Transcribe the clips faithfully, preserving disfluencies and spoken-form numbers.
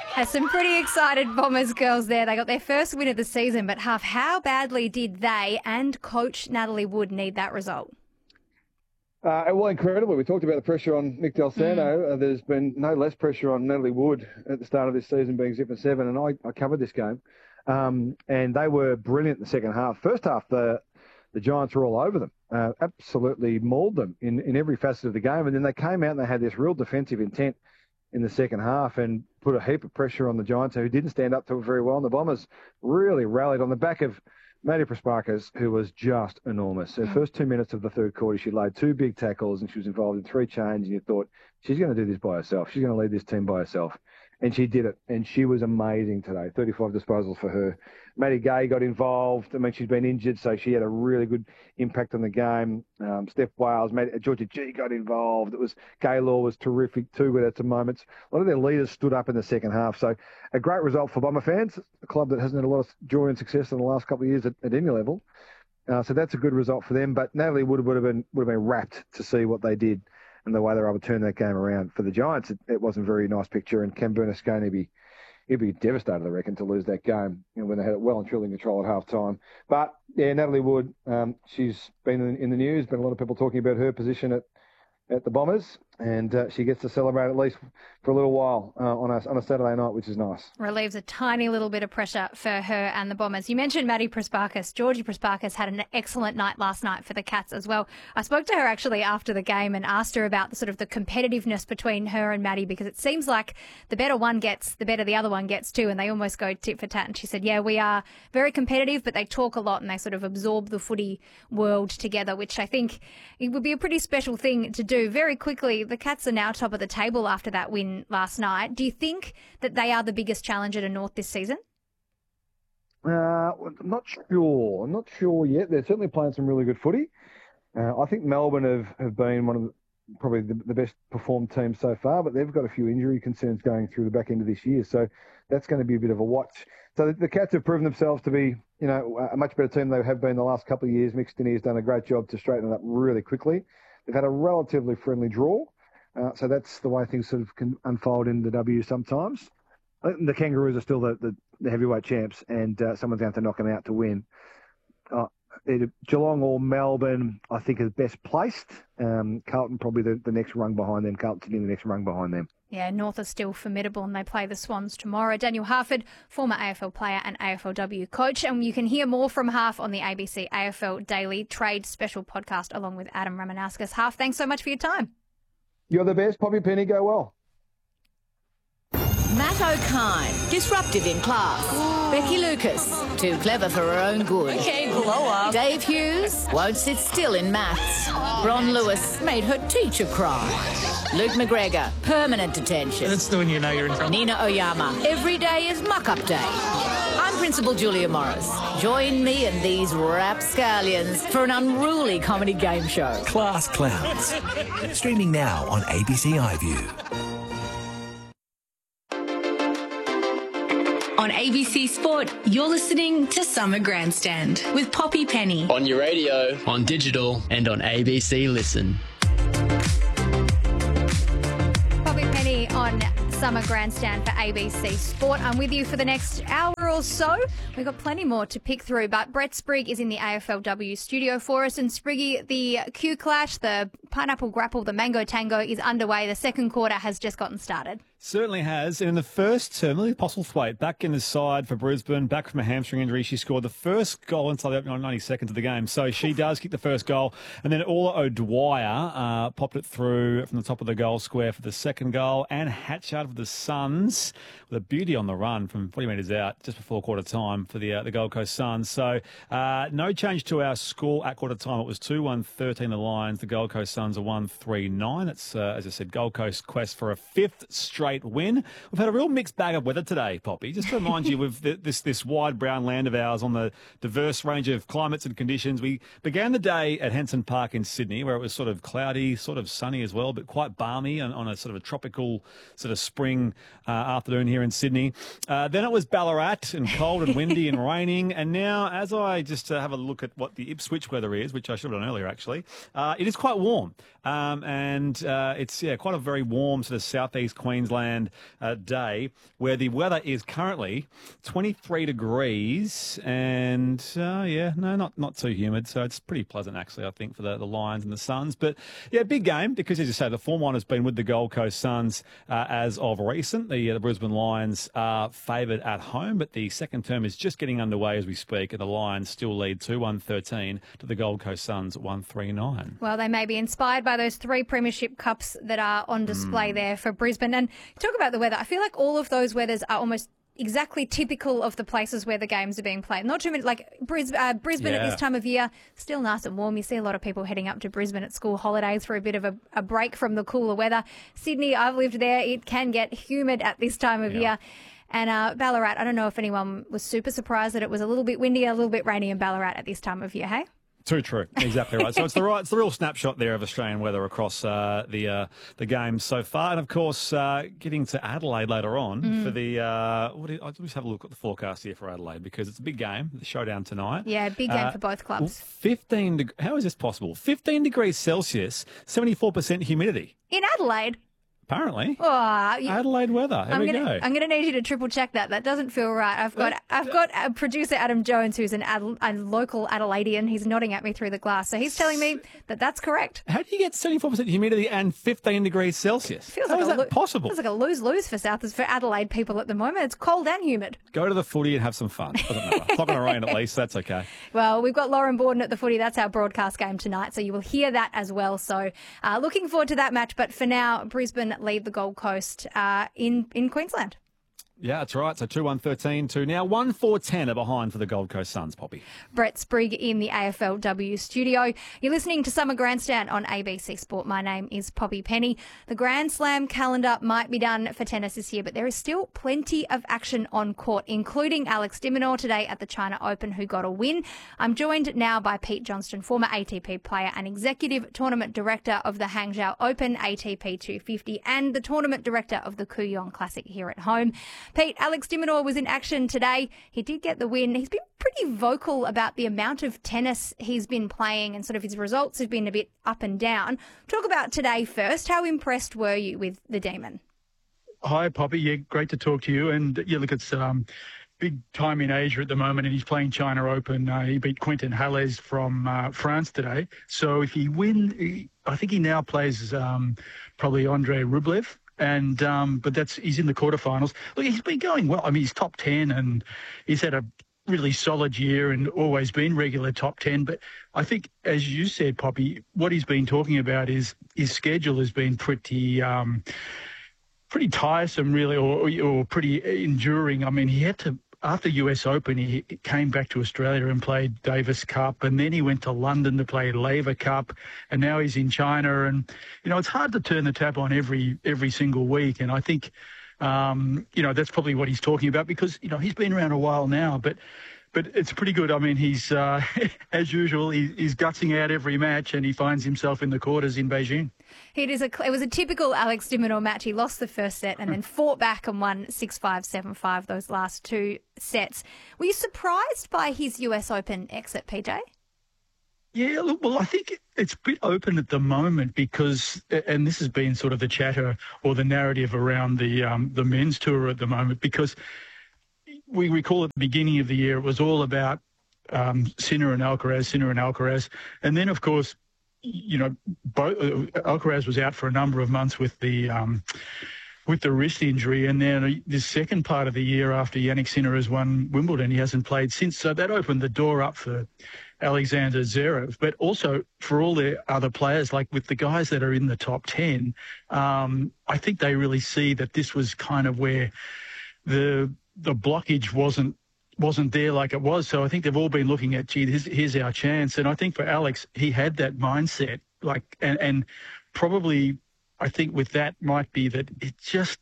Has some pretty excited Bombers girls there. They got their first win of the season, but Huff, how badly did they and coach Natalie Wood need that result? Uh, well, incredibly. We talked about the pressure on Nick Del Santo. Mm. Uh, there's been no less pressure on Natalie Wood at the start of this season, being zip and seven, and I, I covered this game. Um, and they were brilliant in the second half. First half, the the Giants were all over them, uh, absolutely mauled them in, in every facet of the game. And then they came out and they had this real defensive intent in the second half and put a heap of pressure on the Giants, who didn't stand up to it very well. And the Bombers really rallied on the back of Maddie Prasparkas, who was just enormous. Her first two minutes of the third quarter, she laid two big tackles and she was involved in three chains. And you thought, she's going to do this by herself. She's going to lead this team by herself. And she did it. And she was amazing today. thirty-five disposals for her. Maddie Gay got involved. I mean, she's been injured, so she had a really good impact on the game. Um, Steph Wales, Maddie, Georgia G got involved. It was Gaylor was terrific too with her to moments. A lot of their leaders stood up in the second half. So a great result for Bomber fans, a club that hasn't had a lot of joy and success in the last couple of years at, at any level. Uh, so that's a good result for them. But Natalie would have, would have been would have been rapt to see what they did and the way they were able to turn that game around. For the Giants, it, it wasn't a very nice picture, and Cam Bernasconi be he'd be devastated, I reckon, to lose that game, you know, when they had it well and truly in control at half time. But yeah, Natalie Wood, um, she's been in, in the news, been a lot of people talking about her position at at the Bombers, and uh, she gets to celebrate at least for a little while uh, on, a, on a Saturday night, which is nice. Relieves a tiny little bit of pressure for her and the Bombers. You mentioned Maddie Prasparkas. Georgie Prasparkas had an excellent night last night for the Cats as well. I spoke to her actually after the game and asked her about the sort of the competitiveness between her and Maddie, because it seems like the better one gets, the better the other one gets too, and they almost go tit for tat. And she said, yeah, we are very competitive, but they talk a lot and they sort of absorb the footy world together, which I think it would be a pretty special thing to do. Very quickly, the Cats are now top of the table after that win last night. Do you think that they are the biggest challenger to North this season? Uh, I'm not sure. I'm not sure yet. They're certainly playing some really good footy. Uh, I think Melbourne have, have been one of the, probably the, the best performed teams so far, but they've got a few injury concerns going through the back end of this year. So that's going to be a bit of a watch. So the, the Cats have proven themselves to be, you know, a much better team than they have been the last couple of years. Mick Stinney has done a great job to straighten it up really quickly. They've had a relatively friendly draw. Uh, so that's the way things sort of can unfold in the W sometimes. The Kangaroos are still the, the, the heavyweight champs, and uh, someone's going to knock them out to win. Uh, either Geelong or Melbourne, I think, is best placed. Um, Carlton probably the, the next rung behind them. Carlton sitting the next rung behind them. Yeah, North are still formidable and they play the Swans tomorrow. Daniel Harford, former A F L player and A F L W coach. And you can hear more from Harf on the A B C A F L Daily Trade Special podcast along with Adam Ramanauskas. Harf, thanks so much for your time. You're the best. Poppy Penny, go well. Matt O'Kine, disruptive in class. Ooh. Becky Lucas, too clever for her own good. Okay, blow up. Dave Hughes, won't sit still in maths. Ron Lewis made her teacher cry. Luke McGregor, permanent detention. That's the one you know you're in trouble. Nina Oyama, every day is muck-up day. I'm Principal Julia Morris. Join me and these rapscallions for an unruly comedy game show. Class Clowns. Streaming now on A B C iView. On A B C Sport, you're listening to Summer Grandstand with Poppy Penny. On your radio, on digital, and on A B C Listen. Poppy Penny on Summer Grandstand for A B C Sport. I'm with you for the next hour or so. We've got plenty more to pick through, but Brett Sprigg is in the A F L W studio for us. And Spriggy, the Q Clash, the Pineapple Grapple, the Mango Tango is underway. The second quarter has just gotten started. Certainly has. And in the first term, Lily Postlethwaite back in the side for Brisbane, back from a hamstring injury. She scored the first goal inside the opening ninety seconds of the game. So she does kick the first goal. And then Orla O'Dwyer uh, popped it through from the top of the goal square for the second goal. And Hatchard for the Suns with a beauty on the run from forty metres out just before quarter time for the uh, the Gold Coast Suns. So uh, no change to our score at quarter time. It was two one thirteen the Lions. The Gold Coast Suns are one three nine. It's, uh, as I said, Gold Coast quest for a fifth straight win. We've had a real mixed bag of weather today, Poppy. Just to remind you, with this this wide brown land of ours on the diverse range of climates and conditions, we began the day at Henson Park in Sydney, where it was sort of cloudy, sort of sunny as well, but quite balmy on, on a sort of a tropical sort of spring uh, afternoon here in Sydney. Uh, then it was Ballarat, wet and cold and windy and raining. And now, as I just uh, have a look at what the Ipswich weather is, which I should have done earlier, actually, uh, it is quite warm. Um, and uh, it's yeah, quite a very warm sort of southeast Queensland uh, day, where the weather is currently twenty-three degrees and, uh, yeah, no, not, not too humid. So it's pretty pleasant, actually, I think, for the, the Lions and the Suns. But, yeah, big game because, as you say, the form one has been with the Gold Coast Suns uh, as of recent. The, uh, the Brisbane Lions are favoured at home, but the second term is just getting underway as we speak, and the Lions still lead two one thirteen to the Gold Coast Suns one three nine. Well, they may be inspired by those three premiership cups that are on display mm. there for Brisbane. And talk about the weather. I feel like all of those weathers are almost exactly typical of the places where the games are being played. Not too many, like Bris- uh, Brisbane yeah. at this time of year, still nice and warm. You see a lot of people heading up to Brisbane at school holidays for a bit of a, a break from the cooler weather. Sydney, I've lived there. It can get humid at this time of yeah. year. And uh, Ballarat, I don't know if anyone was super surprised that it was a little bit windy, a little bit rainy in Ballarat at this time of year, hey? Too true. Exactly right. So it's the right, it's the real snapshot there of Australian weather across uh, the uh, the games so far, and of course uh, getting to Adelaide later on mm. for the. Uh, what do you, I'll just have a look at the forecast here for Adelaide because it's a big game, the showdown tonight. Yeah, big game uh, for both clubs. Fifteen. De- how is this possible? Fifteen degrees Celsius, seventy-four percent humidity in Adelaide. Apparently, oh, you, Adelaide weather. Here I'm we gonna, go. I'm going to need you to triple check that. That doesn't feel right. I've got, I've got a producer Adam Jones, who's an Ad, a local Adelaidean. He's nodding at me through the glass, so he's telling me that that's correct. How do you get seventy-four percent humidity and fifteen degrees Celsius? Feels How like is a that lo- possible? Feels like a lose-lose for South for Adelaide people at the moment. It's cold and humid. Go to the footy and have some fun. Doesn't matter. It's not going to rain at least. That's okay. Well, we've got Lauren Borden at the footy. That's our broadcast game tonight, so you will hear that as well. So, uh, looking forward to that match. But for now, Brisbane lead the Gold Coast uh, in in Queensland. Yeah, that's right. So two one thirteen to now one four ten are behind for the Gold Coast Suns, Poppy. Brett Sprigg in the A F L W studio. You're listening to Summer Grandstand on A B C Sport. My name is Poppy Penny. The Grand Slam calendar might be done for tennis this year, but there is still plenty of action on court, including Alex de Minaur today at the China Open, who got a win. I'm joined now by Pete Johnston, former A T P player and executive tournament director of the Hangzhou Open A T P two fifty and the tournament director of the Kooyong Classic here at home. Pete, Alex de Minaur was in action today. He did get the win. He's been pretty vocal about the amount of tennis he's been playing and sort of his results have been a bit up and down. Talk about today first. How impressed were you with the Demon? Hi, Poppy. Yeah, great to talk to you. And yeah, look, it's um, big time in Asia at the moment, and he's playing China Open. Uh, he beat Quentin Halles from uh, France today. So if he wins, he, I think he now plays um, probably Andrei Rublev. And um, but that's he's in the quarterfinals. Look, he's been going well. I mean, he's top ten, and he's had a really solid year and always been regular top ten. But I think, as you said, Poppy, what he's been talking about is his schedule has been pretty um, pretty tiresome, really, or or pretty enduring. I mean, he had to. After U S Open, he came back to Australia and played Davis Cup, and then he went to London to play Laver Cup, and now he's in China. And, you know, it's hard to turn the tap on every every single week. And I think, um, you know, that's probably what he's talking about because, you know, he's been around a while now, but but it's pretty good. I mean, he's, uh, as usual, he, he's gutsing out every match, and he finds himself in the quarters in Beijing. It is a. It was a typical Alex de Minaur match. He lost the first set and then fought back and won six five, seven five those last two sets. Were you surprised by his U S Open exit, P J? Yeah, look, well, I think it's a bit open at the moment because, and this has been sort of the chatter or the narrative around the um, the men's tour at the moment, because we recall at the beginning of the year it was all about um, Sinner and Alcaraz, Sinner and Alcaraz, and then of course, you know, both, uh, Alcaraz was out for a number of months with the um, with the wrist injury, and then the second part of the year after Yannick Sinner has won Wimbledon, he hasn't played since. So that opened the door up for Alexander Zverev, but also for all the other players, like with the guys that are in the top ten. Um, I think they really see that this was kind of where the the blockage wasn't wasn't there like it was. So I think they've all been looking at, gee, here's, here's our chance. And I think for Alex, he had that mindset, like, and, and probably I think with that might be that it just,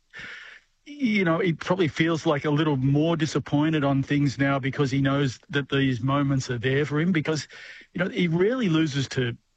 you know, he probably feels like a little more disappointed on things now because he knows that these moments are there for him because, you know, he rarely loses to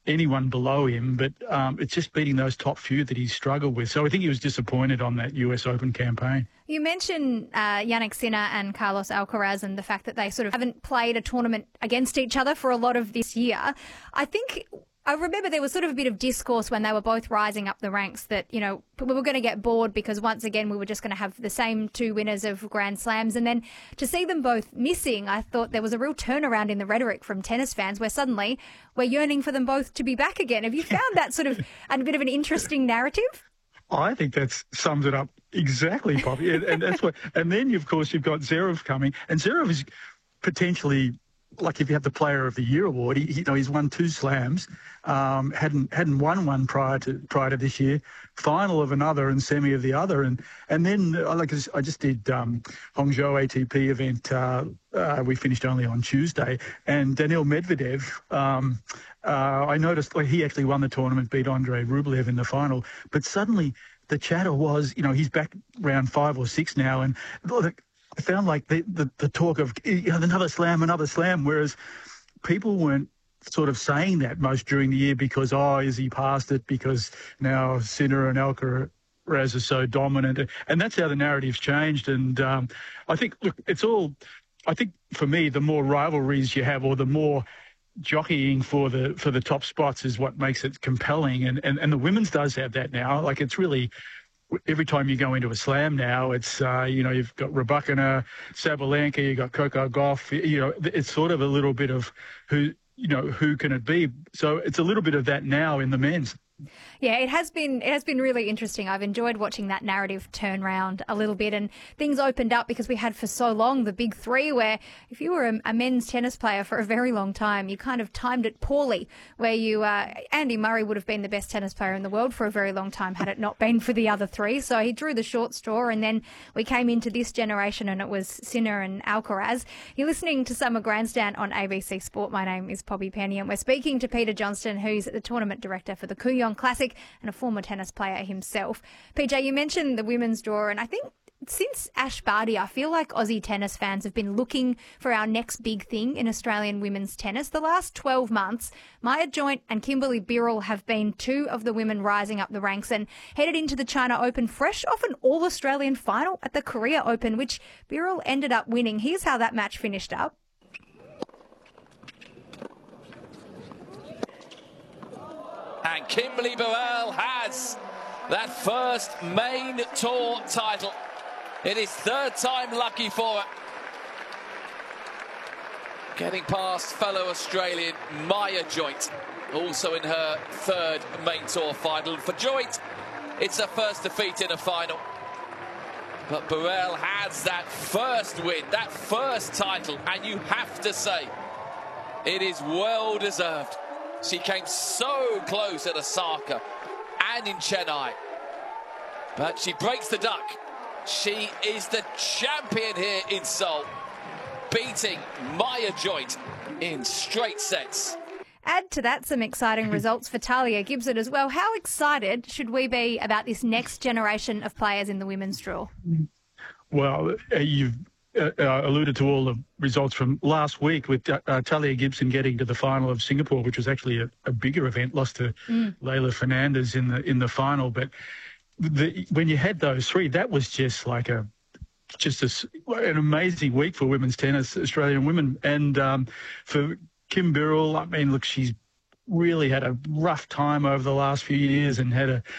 anyone below him, but um, it's just beating those top few that he's struggled with. So I think he was disappointed on that U S Open campaign. You mentioned uh, Jannik Sinner and Carlos Alcaraz and the fact that they sort of haven't played a tournament against each other for a lot of this year. I think I remember there was sort of a bit of discourse when they were both rising up the ranks that, you know, we were going to get bored because once again we were just going to have the same two winners of Grand Slams. And then to see them both missing, I thought there was a real turnaround in the rhetoric from tennis fans where suddenly we're yearning for them both to be back again. Have you found that sort of a bit of an interesting narrative? I think that sums it up exactly, Poppy. and, and that's what. And then, of course, you've got Zverev coming, and Zverev is potentially, like, if you have the Player of the Year award, he, you know, he's won two slams, um, hadn't hadn't won one prior to prior to this year, final of another and semi of the other, and and then uh, like I just did um, Hangzhou A T P event. Uh, uh, we finished only on Tuesday, and Daniil Medvedev. Um, uh, I noticed like, he actually won the tournament, beat Andrei Rublev in the final, but suddenly the chatter was, you know, he's back round five or six now, and look, I found like the, the, the talk of, you know, another slam, another slam, whereas people weren't sort of saying that most during the year because, oh, is he past it because now Sinner and Alcaraz are so dominant. And that's how the narrative's changed. And um, I think, look, it's all, I think for me, the more rivalries you have or the more jockeying for the for the top spots is what makes it compelling. And, and, and the women's does have that now. Like, it's really... Every time you go into a slam now, it's, uh, you know, you've got Rybakina, Sabalenka, you've got Coco Gauff, you know, it's sort of a little bit of who, you know, who can it be? So it's a little bit of that now in the men's. Yeah, it has been it has been really interesting. I've enjoyed watching that narrative turn round a little bit, and things opened up because we had for so long the big three where if you were a, a men's tennis player for a very long time, you kind of timed it poorly, where you, uh, Andy Murray would have been the best tennis player in the world for a very long time had it not been for the other three. So he drew the short straw, and then we came into this generation and it was Sinner and Alcaraz. You're listening to Summer Grandstand on A B C Sport. My name is Poppy Penny, and we're speaking to Peter Johnston, who's the tournament director for the Kooyong Classic and a former tennis player himself. P J, you mentioned the women's draw, and I think since Ash Barty, I feel like Aussie tennis fans have been looking for our next big thing in Australian women's tennis. The last twelve months, Maya Joint and Kimberly Birrell have been two of the women rising up the ranks and headed into the China Open fresh off an All-Australian final at the Korea Open, which Birrell ended up winning. Here's how that match finished up. And Kimberly Birrell has that first main tour title. It is third time lucky for her. Getting past fellow Australian Maya Joint, also in her third main tour final. For Joint, it's her first defeat in a final. But Birrell has that first win, that first title, and you have to say, it is well deserved. She came so close at Osaka and in Chennai. But she breaks the duck. She is the champion here in Seoul, beating Maya Joint in straight sets. Add to that some exciting results for Talia Gibson as well. How excited should we be about this next generation of players in the women's draw? Well, uh, you've uh, uh, alluded to all the results from last week with uh, uh, Talia Gibson getting to the final of Singapore, which was actually a, a bigger event, lost to mm. Leylah Fernandez in the in the final. But the, when you had those three, that was just like a just a, an amazing week for women's tennis, Australian women. And um, for Kim Birrell, I mean, look, she's really had a rough time over the last few years and had a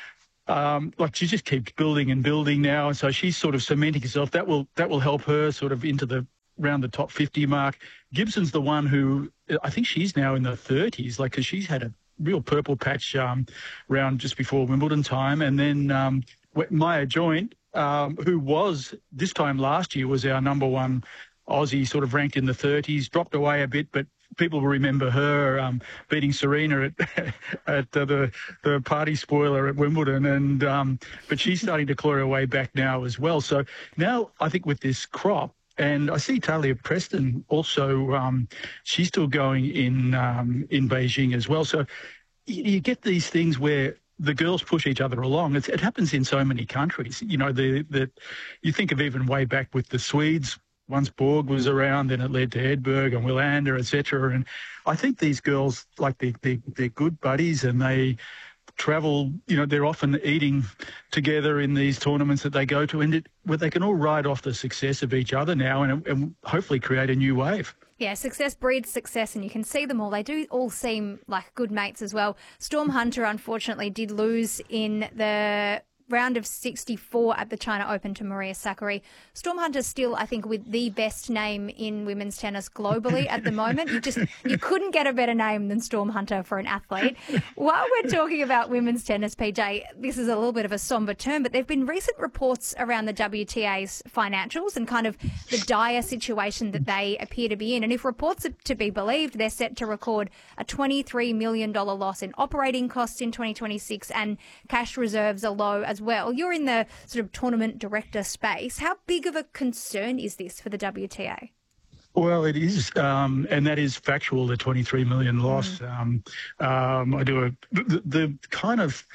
Um, like she just keeps building and building now, and so she's sort of cementing herself. That will that will help her sort of into the around the top fifty mark. Gibson's the one who I think she's now in the thirties, like because she's had a real purple patch um, round just before Wimbledon time, and then um, Maya Joint, um, who was this time last year was our number one Aussie, sort of ranked in the thirties, dropped away a bit, but people will remember her um, beating Serena at at uh, the the party spoiler at Wimbledon, and um, but she's starting to claw her way back now as well. So now I think with this crop, and I see Talia Preston also, um, she's still going in um, in Beijing as well. So you, you get these things where the girls push each other along. It's, it happens in so many countries. You know, the the you think of even way back with the Swedes once Borg was around, then it led to Edberg and Willander, et cetera. And I think these girls, like, they, they, they're good buddies and they travel, you know, they're often eating together in these tournaments that they go to, and it, where they can all ride off the success of each other now and, and hopefully create a new wave. Yeah, success breeds success, and you can see them all. They do all seem like good mates as well. Storm Hunter, unfortunately, did lose in the round of sixty-four at the China Open to Maria Sakkari. Storm Hunter still, I think, with the best name in women's tennis globally at the moment. You just you couldn't get a better name than Storm Hunter for an athlete. While we're talking about women's tennis, P J, this is a little bit of a somber term, but there have been recent reports around the W T A's financials and kind of the dire situation that they appear to be in. And if reports are to be believed, they're set to record a twenty-three million dollars loss in operating costs in twenty twenty-six, and cash reserves are low as well. You're in the sort of tournament director space. How big of a concern is this for the W T A? Well, it is, um, and that is factual, the twenty-three million loss. Mm. Um, um, I do a, the, the kind of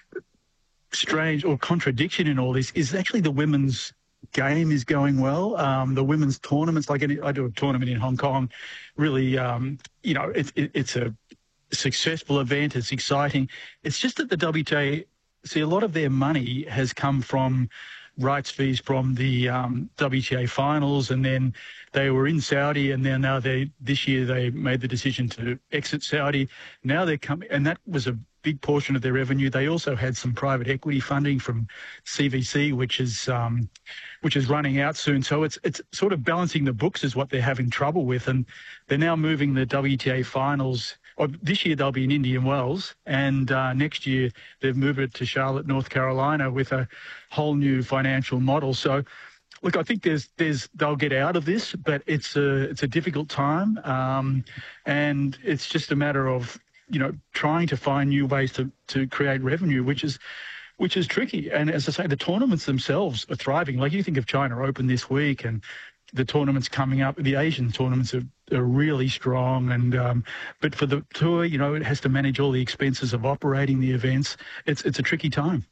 strange or contradiction in all this is actually the women's game is going well. Um, the women's tournaments, like any, I do a tournament in Hong Kong, really, um, you know, it, it, it's a successful event. It's exciting. It's just that the W T A, see, a lot of their money has come from rights fees from the um, W T A finals, and then they were in Saudi, and then now they this year they made the decision to exit Saudi. Now they're coming, and that was a big portion of their revenue. They also had some private equity funding from C V C, which is um, which is running out soon. So it's it's sort of balancing the books is what they're having trouble with, and they're now moving the W T A finals. Or this year they'll be in Indian Wells, and uh, next year they've moved it to Charlotte, North Carolina, with a whole new financial model. So, look, I think there's there's they'll get out of this, but it's a it's a difficult time, um, and it's just a matter of you know trying to find new ways to to create revenue, which is which is tricky. And as I say, the tournaments themselves are thriving. Like you think of China Open this week, and the tournaments coming up, the Asian tournaments are, are really strong. And um, but for the tour, you know, it has to manage all the expenses of operating the events. It's it's a tricky time.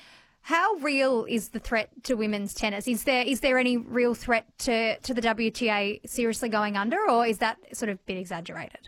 How real is the threat to women's tennis? Is there is there any real threat to, to the W T A seriously going under, or is that sort of a bit exaggerated?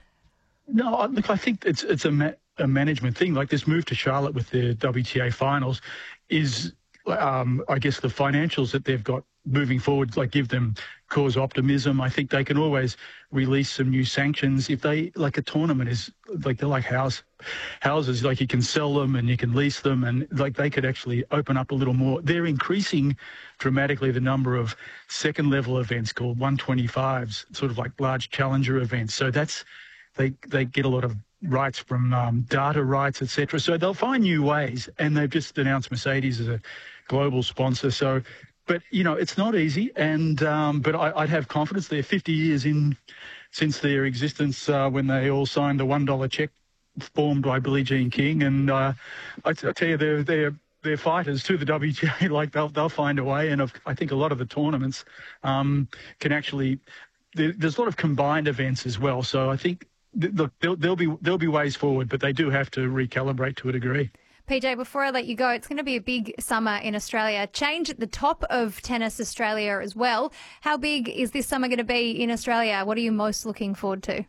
No, look, I think it's it's a, ma- a management thing. Like this move to Charlotte with the W T A finals is, um, I guess, the financials that they've got moving forward, like give them cause optimism. I think they can always release some new sanctions if they, like a tournament is like, they're like house houses, like you can sell them and you can lease them, and like they could actually open up a little more. They're increasing dramatically the number of second level events called one twenty-fives, sort of like large challenger events. So that's, they, they get a lot of rights from um, data rights, et cetera. So they'll find new ways, and they've just announced Mercedes as a global sponsor. So, but, you know, it's not easy, and um, but I, I'd have confidence. They're fifty years in since their existence uh, when they all signed the one dollar check formed by Billie Jean King, and uh, I, t- I tell you, they're, they're, they're fighters to the W T A. Like, they'll, they'll find a way, and I think a lot of the tournaments um, can actually, there, there's a lot of combined events as well, so I think, look, there'll, there'll, be, there'll be ways forward, but they do have to recalibrate to a degree. P J, before I let you go, it's going to be a big summer in Australia. Change at the top of Tennis Australia as well. How big is this summer going to be in Australia? What are you most looking forward to?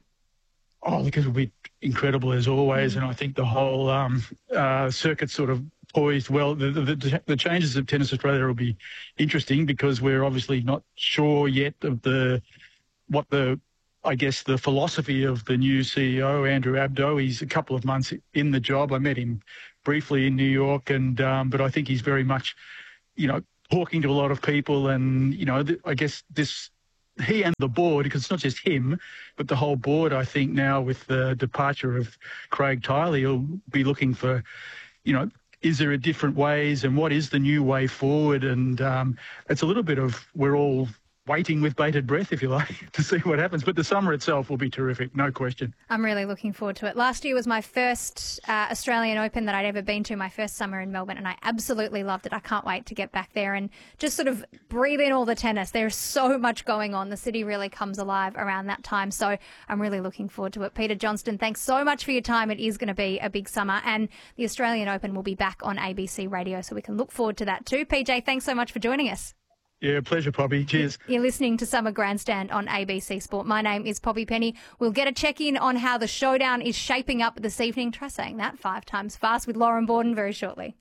Oh, because it'll be incredible as always, and I think the whole um, uh, circuit's sort of poised well. The, the, the changes of Tennis Australia will be interesting because we're obviously not sure yet of the what the I guess the philosophy of the new C E O, Andrew Abdo. He's a couple of months in the job. I met him briefly in New York, and um, but I think he's very much, you know, talking to a lot of people, and you know, th- I guess this. He and the board, because it's not just him, but the whole board, I think now with the departure of Craig Tiley, he'll be looking for, you know, is there a different ways and what is the new way forward? And um, it's a little bit of, we're all waiting with bated breath, if you like, to see what happens. But the summer itself will be terrific, no question. I'm really looking forward to it. Last year was my first uh, Australian Open that I'd ever been to, my first summer in Melbourne, and I absolutely loved it. I can't wait to get back there and just sort of breathe in all the tennis. There's so much going on. The city really comes alive around that time, so I'm really looking forward to it. Peter Johnston, thanks so much for your time. It is going to be a big summer, and the Australian Open will be back on A B C Radio, so we can look forward to that too. P J, thanks so much for joining us. Yeah, pleasure, Poppy. Cheers. You're listening to Summer Grandstand on A B C Sport. My name is Poppy Penny. We'll get a check-in on how the showdown is shaping up this evening. Try saying that five times fast with Lauren Borden very shortly.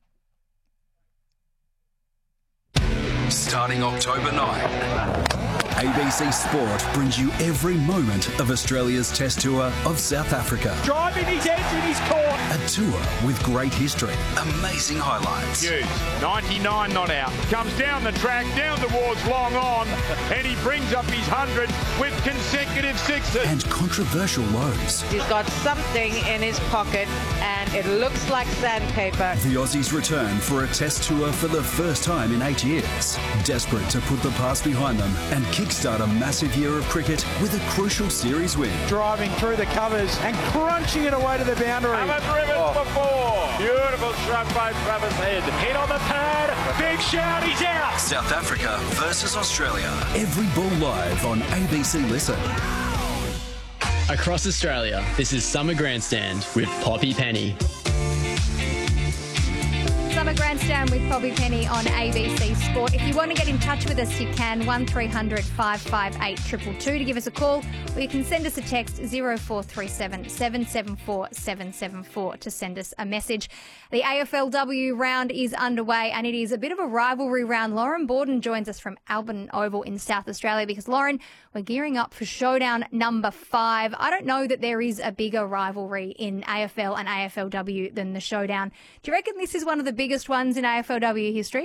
Starting October ninth, A B C Sport brings you every moment of Australia's Test Tour of South Africa. Driving his edge in his court. A tour with great history, amazing highlights. Hughes, ninety-nine not out. Comes down the track, down towards long on, and he brings up his hundred with consecutive sixes. And controversial lows. He's got something in his pocket, and it looks like sandpaper. The Aussies return for a Test Tour for the first time in eight years. Desperate to put the past behind them and kickstart a massive year of cricket with a crucial series win. Driving through the covers and crunching it away to the boundary. Haven't driven oh. before. Beautiful shot by Travis Head. Hit on the pad. Big shout. He's out. South Africa versus Australia. Every ball live on A B C Listen. Across Australia, this is Summer Grandstand with Poppy Penny. Summer Grandstand with Poppy Penny on A B C Sport. If you want to get in touch with us, you can one three hundred five five eight two two two to give us a call, or you can send us a text zero four three seven seven seven four seven seven four to send us a message. The A F L W round is underway, and it is a bit of a rivalry round. Lauren Borden joins us from Alberton Oval in South Australia because, Lauren, we're gearing up for showdown number five. I don't know that there is a bigger rivalry in A F L and A F L W than the showdown. Do you reckon this is one of the biggest ones in A F L W history?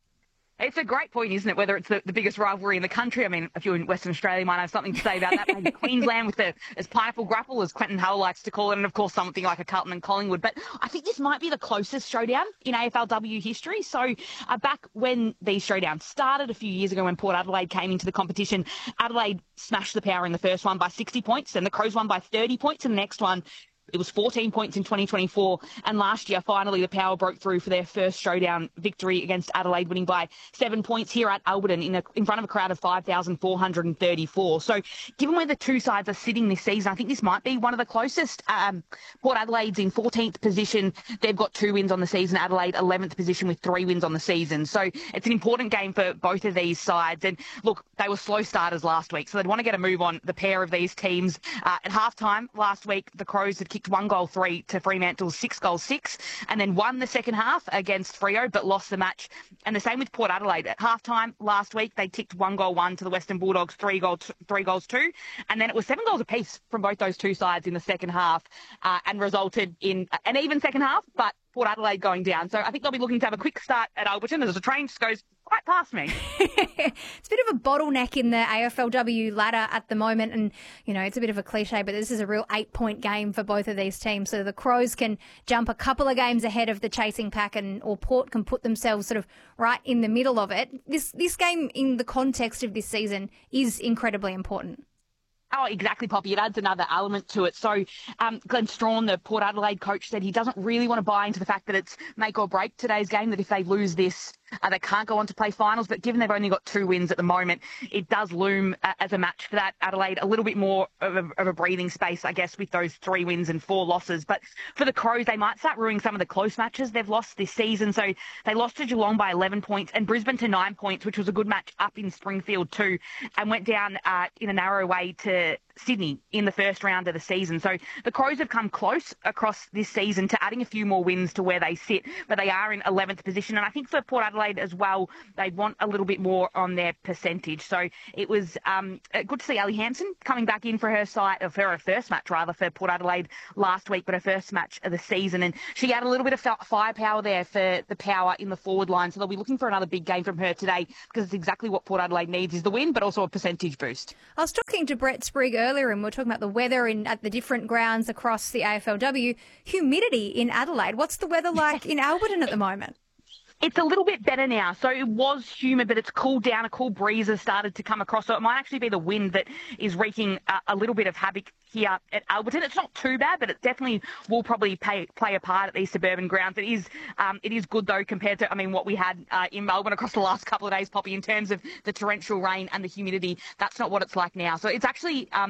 It's a great point, isn't it, whether it's the, the biggest rivalry in the country. I mean, if you're in Western Australia, you might have something to say about that. Maybe Queensland with the as pineapple grapple, as Quentin Hull likes to call it, and, of course, something like a Carlton and Collingwood. But I think this might be the closest showdown in A F L W history. So uh, back when these showdowns started a few years ago when Port Adelaide came into the competition, Adelaide smashed the Power in the first one by sixty points, and the Crows won by thirty points in the next one. It was fourteen points in twenty twenty-four, and last year, finally, the Power broke through for their first showdown victory against Adelaide, winning by seven points here at Alberton in, a, in front of a crowd of five thousand four hundred thirty-four. So, given where the two sides are sitting this season, I think this might be one of the closest. Um, Port Adelaide's in fourteenth position. They've got two wins on the season. Adelaide, eleventh position with three wins on the season. So, it's an important game for both of these sides. And, look, they were slow starters last week, so they'd want to get a move on the pair of these teams. Uh, at halftime last week, the Crows had kicked one goal three to Fremantle's six goal six, and then won the second half against Freo, but lost the match. And the same with Port Adelaide. At halftime last week, they ticked one goal one to the Western Bulldogs, three goal t- three goals two, and then it was seven goals apiece from both those two sides in the second half, uh, and resulted in an even second half, but Port Adelaide going down. So I think they'll be looking to have a quick start at Alberton as the train just goes right past me. It's a bit of a bottleneck in the A F L W ladder at the moment, and, you know, it's a bit of a cliche, but this is a real eight-point game for both of these teams. So the Crows can jump a couple of games ahead of the chasing pack, and or Port can put themselves sort of right in the middle of it. This this game, in the context of this season, is incredibly important. Oh, exactly, Poppy. It adds another element to it. So um, Glenn Strawn, the Port Adelaide coach, said he doesn't really want to buy into the fact that it's make or break today's game, that if they lose this, uh, they can't go on to play finals. But given they've only got two wins at the moment, it does loom uh, as a match for that. Adelaide, a little bit more of a, of a breathing space, I guess, with those three wins and four losses. But for the Crows, they might start ruining some of the close matches they've lost this season. So they lost to Geelong by eleven points and Brisbane to nine points, which was a good match up in Springfield too, and went down uh, in a narrow way to Sydney in the first round of the season. So the Crows have come close across this season to adding a few more wins to where they sit, but they are in eleventh position. And I think for Port Adelaide as well, they want a little bit more on their percentage. So it was um, good to see Ali Hampson coming back in for her side, or for her first match rather, for Port Adelaide last week, but her first match of the season. And she had a little bit of firepower there for the Power in the forward line. So they'll be looking for another big game from her today, because it's exactly what Port Adelaide needs, is the win, but also a percentage boost. I was talking to Brett Sprigg earlier, and we we're talking about the weather in at the different grounds across the A F L W. Humidity in Adelaide. What's the weather like in Alberton at the moment? It's a little bit better now. So it was humid, but it's cooled down. A cool breeze has started to come across. So it might actually be the wind that is wreaking a, a little bit of havoc here at Alberton. It's not too bad, but it definitely will probably pay, play a part at these suburban grounds. It is um, it is good, though, compared to, I mean, what we had uh, in Melbourne across the last couple of days, Poppy, in terms of the torrential rain and the humidity. That's not what it's like now. So it's actually... Um,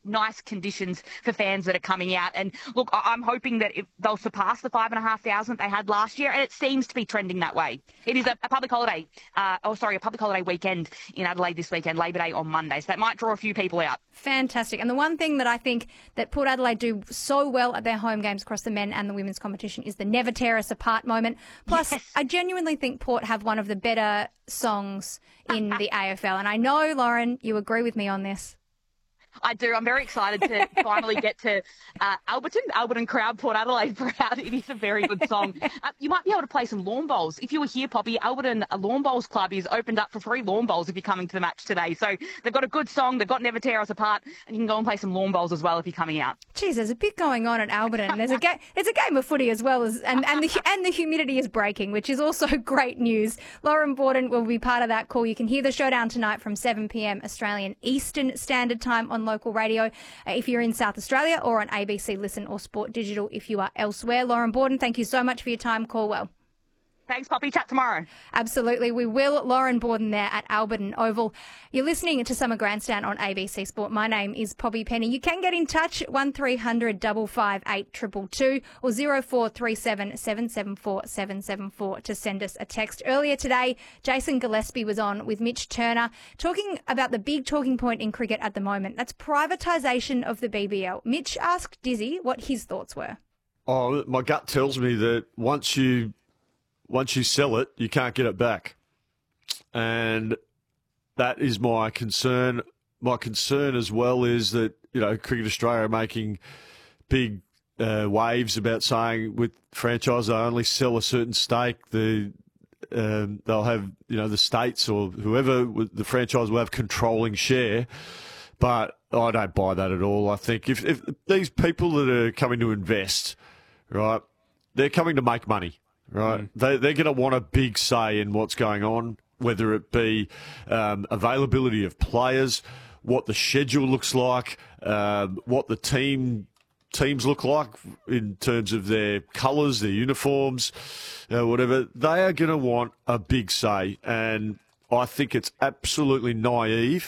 nice conditions for fans that are coming out. And look, I- I'm hoping that if they'll surpass the five and a half thousand they had last year, and it seems to be trending that way. It is a, a public holiday, uh, oh sorry, a public holiday weekend in Adelaide this weekend, Labor Day on Monday, so that might draw a few people out. Fantastic. And the one thing that I think that Port Adelaide do so well at their home games across the men and the women's competition is the never tear us apart moment. Plus, yes. I genuinely think Port have one of the better songs in the A F L. And I know, Lauren, you agree with me on this. I do. I'm very excited to finally get to uh, Alberton, Alberton Crowd, Port Adelaide Proud. It is a very good song. Uh, you might be able to play some lawn bowls. If you were here, Poppy, Alberton Lawn Bowls Club is opened up for free lawn bowls if you're coming to the match today. So they've got a good song. They've got Never Tear Us Apart, and you can go and play some lawn bowls as well if you're coming out. Geez, there's a bit going on at Alberton. There's a ga- It's a game of footy as well, as and, and, the, and the humidity is breaking, which is also great news. Lauren Borden will be part of that call. You can hear the showdown tonight from seven p.m. Australian Eastern Standard Time on local radio if you're in South Australia, or on A B C Listen or Sport Digital if you are elsewhere. Lauren Borden, thank you so much for your time. Call well. Thanks, Poppy. Chat tomorrow. Absolutely. We will. Lauren Borden there at Alberton Oval. You're listening to Summer Grandstand on A B C Sport. My name is Poppy Penny. You can get in touch, one three hundred five five eight two two two or zero four three seven seven seven four seven seven four to send us a text. Earlier today, Jason Gillespie was on with Mitch Turner talking about the big talking point in cricket at the moment. That's privatisation of the B B L. Mitch asked Dizzy what his thoughts were. Oh, my gut tells me that once you... Once you sell it, you can't get it back. And that is my concern. My concern as well is that, you know, Cricket Australia are making big uh, waves about saying with franchise they only sell a certain stake. The um, they'll have, you know, the states or whoever the franchise will have controlling share. But I don't buy that at all. I think if, if these people that are coming to invest, right, they're coming to make money. Right, mm. they, they're going to want a big say in what's going on, whether it be um, availability of players, what the schedule looks like, um, what the team teams look like in terms of their colours, their uniforms, uh, whatever. They are going to want a big say, and I think it's absolutely naive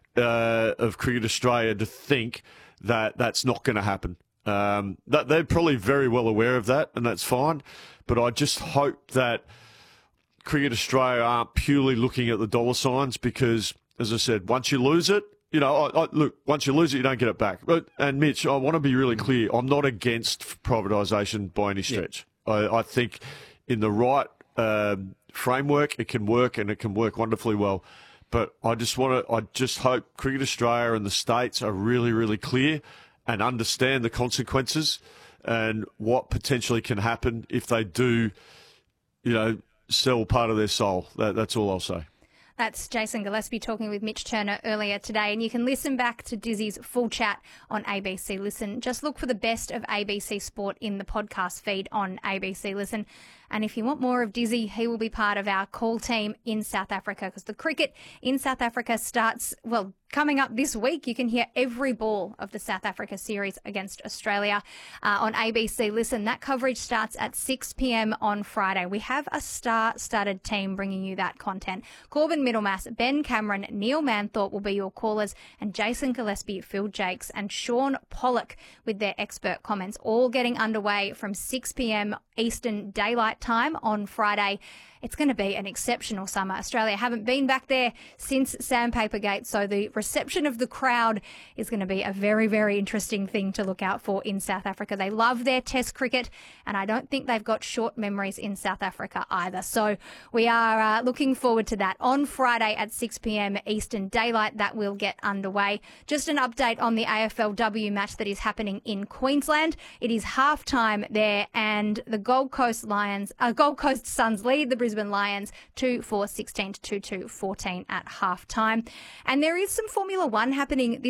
uh, of Cricket Australia to think that that's not going to happen. Um, that they're probably very well aware of that, and that's fine. But I just hope that Cricket Australia aren't purely looking at the dollar signs because, as I said, once you lose it, you know, I, I, look, once you lose it, you don't get it back. But, and Mitch, I want to be really clear. I'm not against privatisation by any stretch. Yeah. I, I think in the right um, framework, it can work and it can work wonderfully well. But I just want to, I just hope Cricket Australia and the states are really, really clear and understand the consequences and what potentially can happen if they do, you know, sell part of their soul. That, that's all I'll say. That's Jason Gillespie talking with Mitch Turner earlier today. And you can listen back to Dizzy's full chat on A B C Listen. Just look for the best of A B C Sport in the podcast feed on A B C Listen. And if you want more of Dizzy, he will be part of our call team in South Africa because the cricket in South Africa starts, well, coming up this week. You can hear every ball of the South Africa series against Australia uh, on A B C Listen. That coverage starts at six p.m. on Friday. We have a star-studded team bringing you that content. Corbin Middlemass, Ben Cameron, Neil Manthorpe will be your callers, and Jason Gillespie, Phil Jakes, and Sean Pollock with their expert comments, all getting underway from six p.m. Eastern Daylight Time on Friday. It's going to be an exceptional summer. Australia haven't been back there since Sandpaper Gate, so the reception of the crowd is going to be a very, very interesting thing to look out for in South Africa. They love their Test cricket, and I don't think they've got short memories in South Africa either. So we are uh, looking forward to that on Friday at six p.m. Eastern Daylight. That will get underway. Just an update on the A F L W match that is happening in Queensland. It is half-time there, and the Gold Coast Lions, uh, Gold Coast Suns lead the Brisbane Lions two four sixteen to two two fourteen at half time. And there is some Formula One happening this